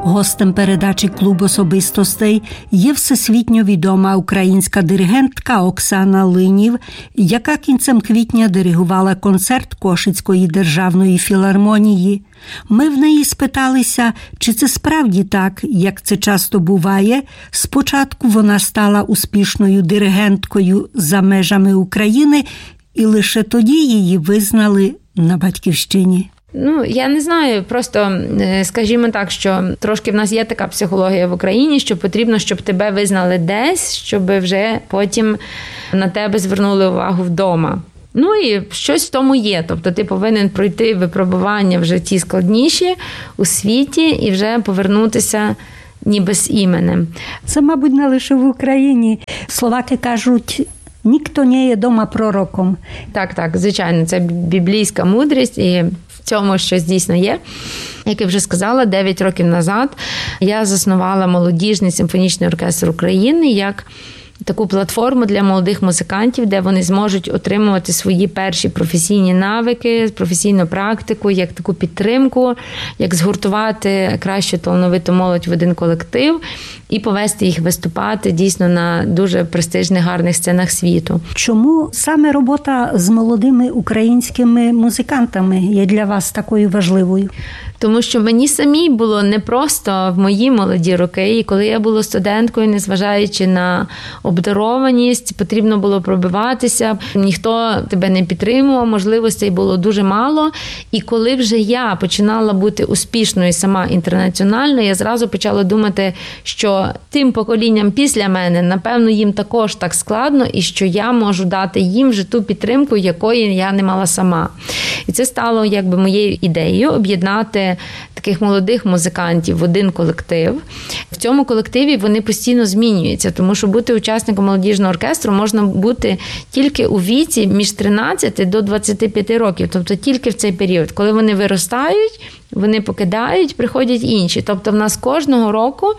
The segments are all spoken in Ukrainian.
Гостем передачі «Клуб особистостей» є всесвітньо відома українська диригентка Оксана Линів, яка кінцем квітня диригувала концерт Кошицької державної філармонії. Ми в неї спиталися, чи це справді так, як це часто буває. Спочатку вона стала успішною диригенткою за межами України, і лише тоді її визнали на батьківщині. Я не знаю, просто, скажімо так, що трошки в нас є така психологія в Україні, що потрібно, щоб тебе визнали десь, щоб вже потім на тебе звернули увагу вдома. І щось в тому є. Тобто ти повинен пройти випробування в житті складніші у світі і вже повернутися ніби з іменем. Це, мабуть, не лише в Україні. Словаки кажуть, ніхто не є дома пророком. Так, звичайно, це біблійська мудрість, і в цьому щось дійсно є. Як я вже сказала, 9 років назад я заснувала молодіжний симфонічний оркестр України як таку платформу для молодих музикантів, де вони зможуть отримувати свої перші професійні навики, професійну практику, як таку підтримку, як згуртувати кращу талановиту молодь в один колектив і повести їх виступати дійсно на дуже престижних, гарних сценах світу. Чому саме робота з молодими українськими музикантами є для вас такою важливою? Тому що мені самій було непросто в мої молоді роки, і коли я була студенткою, незважаючи на обдарованість, потрібно було пробиватися, ніхто тебе не підтримував, можливостей було дуже мало. І коли вже я починала бути успішною сама інтернаціонально, я зразу почала думати, що тим поколінням після мене, напевно, їм також так складно, і що я можу дати їм вже ту підтримку, якої я не мала сама. І це стало моєю ідеєю об'єднати таких молодих музикантів в один колектив. В цьому колективі вони постійно змінюються, тому що бути учасником молодіжного оркестру можна бути тільки у віці між 13 до 25 років, тобто тільки в цей період. Коли вони виростають, вони покидають, приходять інші. Тобто в нас кожного року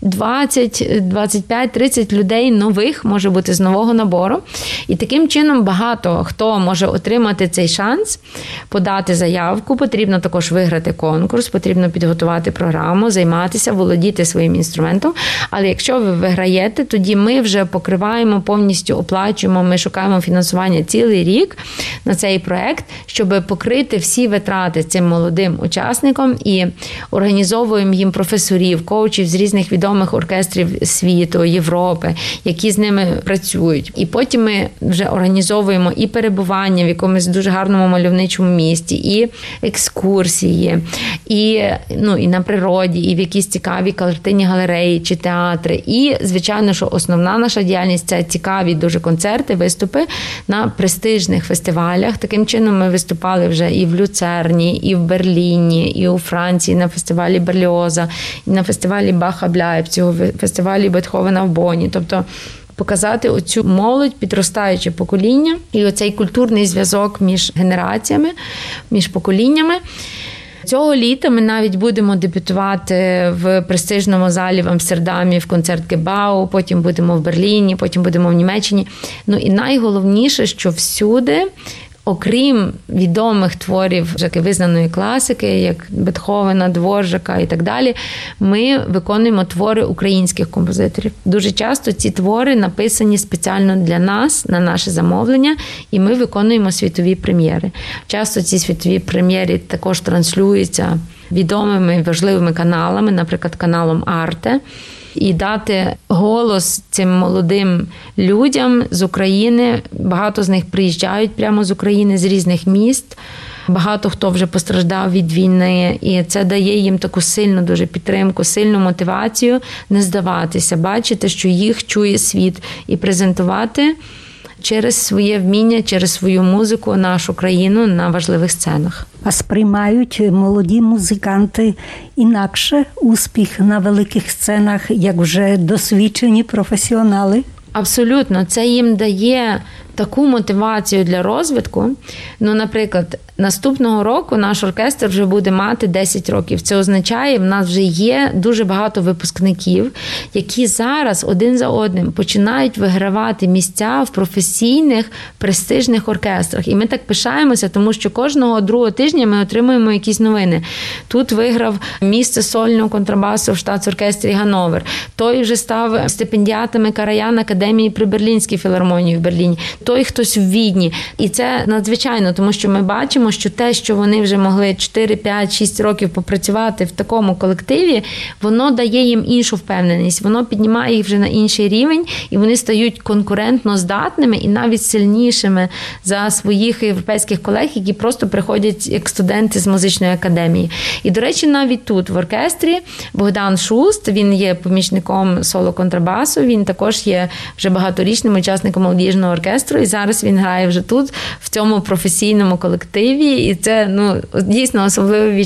20, 25, 30 людей нових може бути з нового набору. І таким чином багато хто може отримати цей шанс, подати заявку, потрібно також виграти конкурс, потрібно підготувати програму, займатися, володіти своїм інструментом. Але якщо ви виграєте, тоді ми вже покриваємо, повністю оплачуємо, ми шукаємо фінансування цілий рік на цей проект, щоб покрити всі витрати цим молодим учасникам і організовуємо їм професорів, коучів з різних відомих оркестрів світу, Європи, які з ними працюють. І потім ми вже організовуємо і перебування в якомусь дуже гарному мальовничому місті, і екскурсії, і на природі, і в якісь цікаві картинні галереї чи театри. І, звичайно, що основна наша діяльність – це цікаві дуже концерти, виступи на престижних фестивалях. Таким чином ми виступали вже і в Люцерні, і в Берліні, і у Франції на фестивалі Берліоза, і на фестивалі Баха-Бляєв, цього фестивалі Бетховена в Бонні. Тобто показати оцю молодь, підростаюче покоління і оцей культурний зв'язок між генераціями, між поколіннями. Цього літа ми навіть будемо дебютувати в престижному залі в Амстердамі в концерт-Гебау, потім будемо в Берліні, потім будемо в Німеччині. І найголовніше, що всюди, окрім відомих творів вже визнаної класики, як Бетховена, Дворжака і так далі, ми виконуємо твори українських композиторів. Дуже часто ці твори написані спеціально для нас, на наше замовлення, і ми виконуємо світові прем'єри. Часто ці світові прем'єри також транслюються відомими важливими каналами, наприклад, каналом Арте. І дати голос цим молодим людям з України. Багато з них приїжджають прямо з України, з різних міст. Багато хто вже постраждав від війни. І це дає їм таку сильну дуже підтримку, сильну мотивацію не здаватися, бачити, що їх чує світ, і презентувати через своє вміння, через свою музику нашу країну на важливих сценах. А сприймають молоді музиканти інакше успіх на великих сценах, як вже досвідчені професіонали? Абсолютно. Це їм дає таку мотивацію для розвитку. Ну, наприклад, наступного року наш оркестр вже буде мати 10 років. Це означає, в нас вже є дуже багато випускників, які зараз один за одним починають вигравати місця в професійних, престижних оркестрах. І ми так пишаємося, тому що кожного другого тижня ми отримуємо якісь новини. Тут виграв місце сольного контрабасу в штатс-оркестрі Ганновер. Той вже став стипендіатами Караян Академії при Берлінській філармонії в Берліні. Той хтось в Відні. І це надзвичайно, тому що ми бачимо, що те, що вони вже могли 4, 5, 6 років попрацювати в такому колективі, воно дає їм іншу впевненість, воно піднімає їх вже на інший рівень, і вони стають конкурентно здатними і навіть сильнішими за своїх європейських колег, які просто приходять як студенти з музичної академії. І, до речі, навіть тут, в оркестрі, Богдан Шуст, він є помічником соло-контрабасу, він також є вже багаторічним учасником молодіжного оркестру, і зараз він грає вже тут, в цьому професійному колективі, і це, дійсно особливе відчуття.